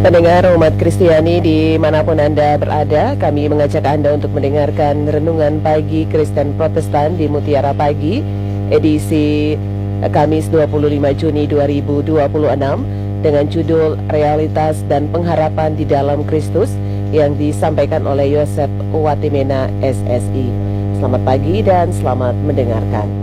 Pendengar umat Kristiani dimanapun Anda berada, kami mengajak Anda untuk mendengarkan Renungan Pagi Kristen Protestan di Mutiara Pagi, edisi Kamis 25 Juni 2026, dengan judul Realitas dan Pengharapan di Dalam Kristus, yang disampaikan oleh Yosef Watimena SSI. Selamat pagi dan selamat mendengarkan.